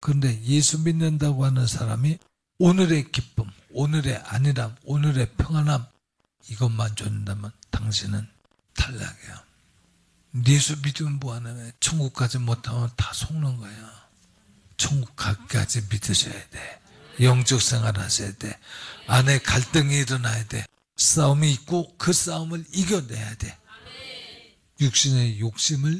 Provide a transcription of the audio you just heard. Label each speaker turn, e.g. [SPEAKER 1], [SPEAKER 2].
[SPEAKER 1] 그런데 예수 믿는다고 하는 사람이 오늘의 기쁨, 오늘의 안일함, 오늘의 평안함 이것만 줬다면 당신은 탈락이야. 예수 믿으면 뭐하냐면 천국 가지 못하면 다 속는 거야. 천국 가기까지 믿으셔야 돼. 영적 생활 하셔야 돼. 안에 갈등이 일어나야 돼. 싸움이 있고 그 싸움을 이겨내야 돼. 육신의 욕심을